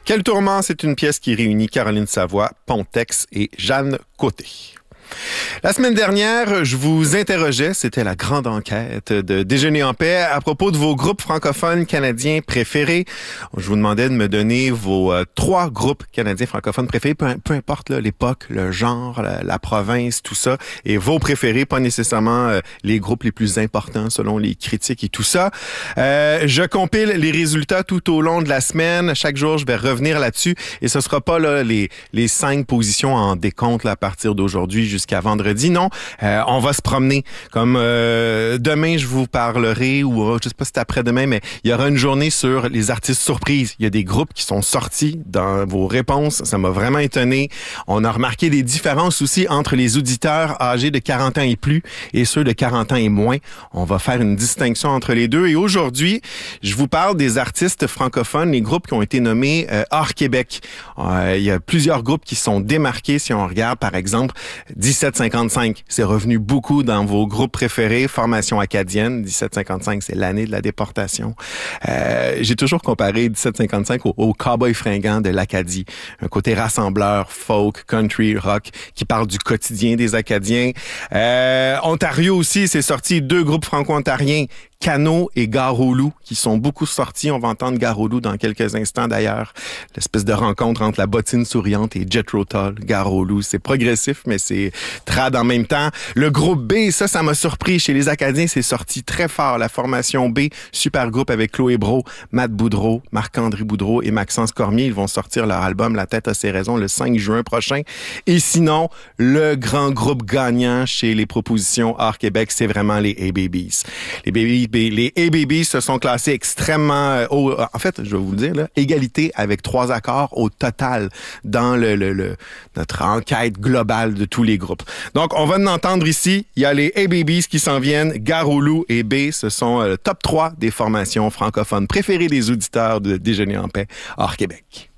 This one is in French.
Quel tourment, c'est une pièce qui réunit Caroline Savoie, Pontex et Jeanne Côté. La semaine dernière, je vous interrogeais, c'était la grande enquête de Déjeuner en paix, à propos de vos groupes francophones canadiens préférés. Je vous demandais de me donner vos 3 groupes canadiens francophones préférés, peu importe là, l'époque, le genre, la province, tout ça, et vos préférés, pas nécessairement les groupes les plus importants selon les critiques et tout ça. Je compile les résultats tout au long de la semaine. Chaque jour, je vais revenir là-dessus, et ce sera pas là, les 5 positions en décompte là, à partir d'aujourd'hui jusqu'à vendredi. Non, on va se promener. Comme demain, je vous parlerai, ou je sais pas si c'est après-demain, mais il y aura une journée sur les artistes surprises. Il y a des groupes qui sont sortis dans vos réponses. Ça m'a vraiment étonné. On a remarqué des différences aussi entre les auditeurs âgés de 40 ans et plus et ceux de 40 ans et moins. On va faire une distinction entre les deux. Et aujourd'hui, je vous parle des artistes francophones, les groupes qui ont été nommés hors Québec. Il y a plusieurs groupes qui sont démarqués. Si on regarde, par exemple, 1755, c'est revenu beaucoup dans vos groupes préférés. Formation acadienne, 1755, c'est l'année de la déportation. J'ai toujours comparé 1755 au cowboy fringant de l'Acadie. Un côté rassembleur, folk, country, rock, qui parle du quotidien des Acadiens. Ontario aussi, c'est sorti 2 groupes franco-ontariens, Cano et Gare au Loup, qui sont beaucoup sortis. On va entendre Gare au Loup dans quelques instants d'ailleurs. L'espèce de rencontre entre la bottine souriante et Jethro Tull, Gare au Loup. C'est progressif, mais c'est trad en même temps. Le groupe B, ça m'a surpris. Chez les Acadiens, c'est sorti très fort. La formation B, super groupe avec Chloé Brault, Matt Boudreau, Marc-André Boudreau et Maxence Cormier. Ils vont sortir leur album La tête a ses raisons le 5 juin prochain. Et sinon, le grand groupe gagnant chez les propositions hors Québec, c'est vraiment les A-Babies. Les A-Babies se sont classés extrêmement haut. En fait, je vais vous le dire, là, égalité avec 3 accords au total dans notre enquête globale de tous les groupes. Donc, on va en entendre ici. Il y a les A-Babies qui s'en viennent. Gare au Loup et B, ce sont le top 3 des formations francophones préférées des auditeurs de Déjeuner en paix hors Québec.